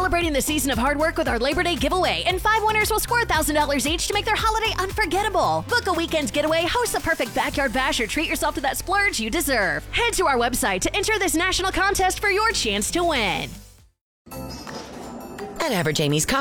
celebrating the season of hard work with our Labor Day giveaway, and 5 winners will score $1,000 each to make their holiday unforgettable. Book a weekend getaway, host the perfect backyard bash, or treat yourself to that splurge you deserve. Head to our website to enter this national contest for your chance to win. At Average Amy's